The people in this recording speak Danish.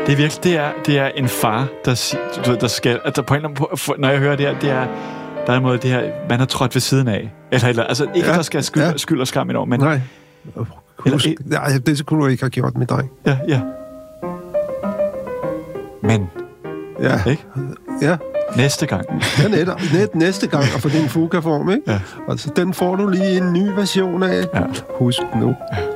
Det er virkelig, det er en far, der skal, altså på en eller anden, når jeg hører det her, det er, der er en måde, det her, man har trådt ved siden af. Eller altså ikke, der skal skyld og skam ind over, men... Nej. Nej, det kunne du ikke have gjort med dig. Ja. Men... Ja. Ikke? Ja. Næste gang. Ja, næste gang, og for din fuga-form, ikke? Ja. Altså, den får du lige en ny version af. Ja. Husk nu.